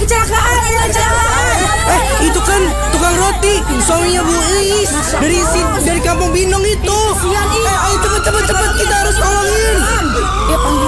kecelakaan, Itu kan tukang roti, suaminya Bu Iis dari kampung Binong itu. Sian, Ayo cepet kita harus tolongin. panggil